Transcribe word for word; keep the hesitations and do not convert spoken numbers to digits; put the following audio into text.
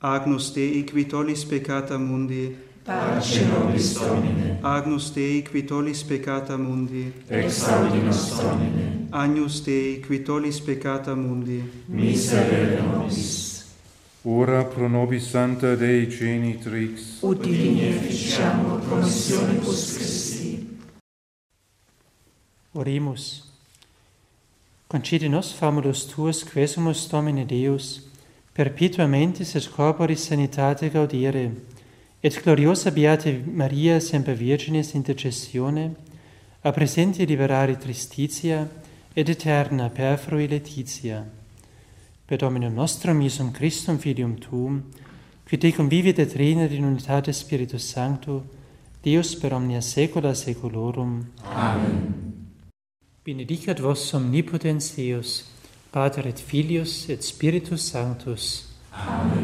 Agnus Dei qui tollis peccata mundi, Pace nobis Domine. Agnus Dei qui tollis peccata mundi, Exaudi nos Domine. Agnus Dei qui tollis peccata mundi, Miserere nobis. Ora pro nobis Sancta Dei Genitrix, Ut digni efficiamur promissionibus Christi. Oremus. Concede nos famulus tuus quesumus Domine Deus, perpetuamente et corporis sanitate gaudere, et gloriosa Beata Maria semper Virginis intercessione, a presenti liberare tristitia, et eterna perfrui letitia. Per Dominum nostrum Iesum Christum Filium Tuum, qui te convivit et regnat in unitate Spiritus Sancto, Deus per omnia saecula saeculorum. Amen. Benedicat vos omnipotens Deus, Pater et Filius et Spiritus Sanctus. Amen.